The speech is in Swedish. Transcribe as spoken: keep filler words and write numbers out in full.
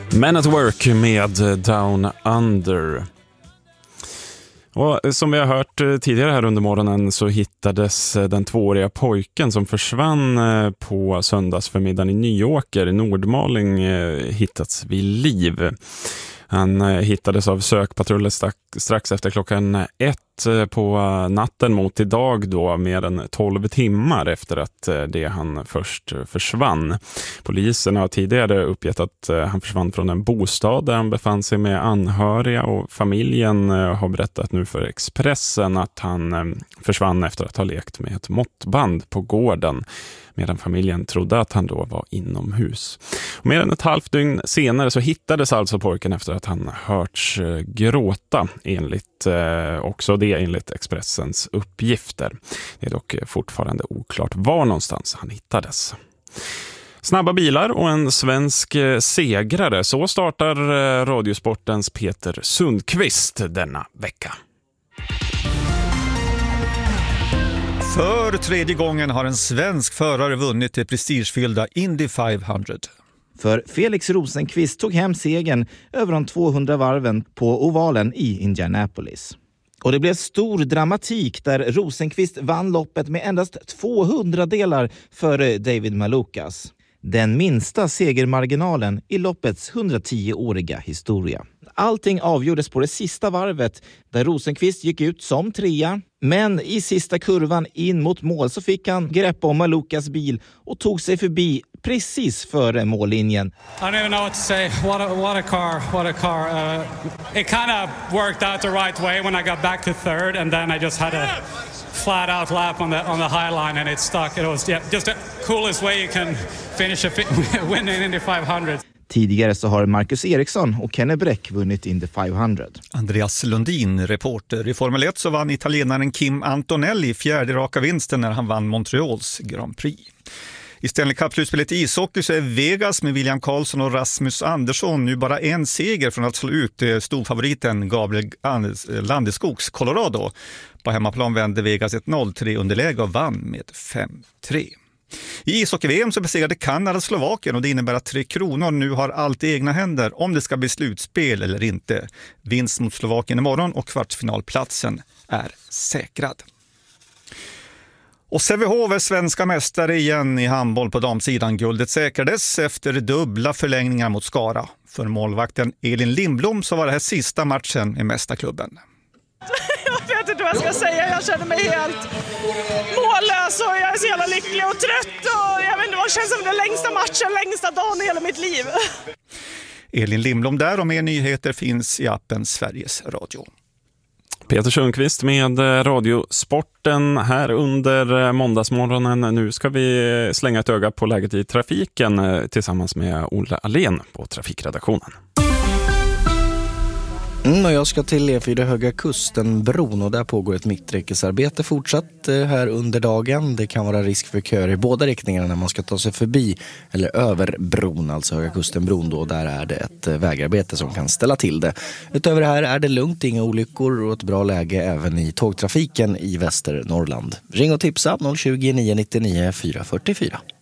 Men at Work med Down Under. Och som vi har hört tidigare här under morgonen så hittades den tvååriga pojken som försvann på söndagsförmiddagen i Nyåker i Nordmaling hittats vid liv. Han hittades av sökpatruller strax efter klockan ett på natten mot idag då, mer än tolv timmar efter att det han först försvann. Polisen har tidigare uppgett att han försvann från en bostad där han befann sig med anhöriga, och familjen har berättat nu för Expressen att han försvann efter att ha lekt med ett måttband på gården, medan familjen trodde att han då var inomhus. Och mer än ett halvt dygn senare så hittades alltså pojken efter att han hörts gråta, enligt eh, också det enligt Expressens uppgifter. Det är dock fortfarande oklart var någonstans han hittades. Snabba bilar och en svensk segrare, så startar Radiosportens Peter Sundqvist denna vecka. För tredje gången har en svensk förare vunnit det prestigefyllda Indy femhundra. För Felix Rosenqvist tog hem segern över de tvåhundra varven på ovalen i Indianapolis. Och det blev stor dramatik där Rosenqvist vann loppet med endast tvåhundra delar före David Malukas. Den minsta segermarginalen i loppets hundratio-åriga historia. Allting avgjordes på det sista varvet där Rosenqvist gick ut som trea. Men i sista kurvan in mot mål så fick han grepp om Malukas bil och tog sig förbi precis före mållinjen. I don't even know what to say. What a, what a car, what a car. Uh, it kind of worked out the right way when I got back to third, and then I just had a flat out lap on the on the high line and it stuck. It was yeah, just the coolest way you can finish a win in Indy femhundra. Tidigare så har Marcus Eriksson och Kenny Bräck vunnit Indy femhundra. Andreas Lundin, reporter. I Formel ett så vann italienaren Kim Antonelli fjärde raka vinsten när han vann Montreals Grand Prix. I Stanley Cup-slutspelet i ishockey så är Vegas med William Karlsson och Rasmus Andersson nu bara en seger från att slå ut storfavoriten Gabriel Landeskogs Colorado. På hemmaplan vände Vegas ett noll tre underläge och vann med fem tre. I ishockey-V M så besegrade Kanada Slovakien, och det innebär att Tre Kronor nu har allt i egna händer om det ska bli slutspel eller inte. Vinst mot Slovakien imorgon och kvartsfinalplatsen är säkrad. Och Sävehof är svenska mästare igen i handboll på damsidan. Guldet säkrades efter dubbla förlängningar mot Skara. För målvakten Elin Lindblom så var det här sista matchen i mästarklubben. Jag vet inte vad jag ska säga. Jag känner mig helt mållös och jag är så jävla lycklig och trött. Och jag vet inte, vad känns som den längsta matchen, längsta dagen i hela mitt liv. Elin Lindblom där, och mer nyheter finns i appen Sveriges Radio. Peter Sundqvist med Radiosporten här under måndagsmorgonen. Nu ska vi slänga ett öga på läget i trafiken tillsammans med Ola Alén på trafikredaktionen. Mm, och jag ska till E fyra Höga Kusten-bron, och där pågår ett mitträckesarbete fortsatt eh, här under dagen. Det kan vara risk för köer i båda riktningarna när man ska ta sig förbi eller över bron, alltså Höga Kusten-bron då. Där är det ett eh, vägarbete som kan ställa till det. Utöver det här är det lugnt, inga olyckor och ett bra läge även i tågtrafiken i Västernorrland. Ring och tipsa noll tjugo, nio nio nio, fyra fyra fyra.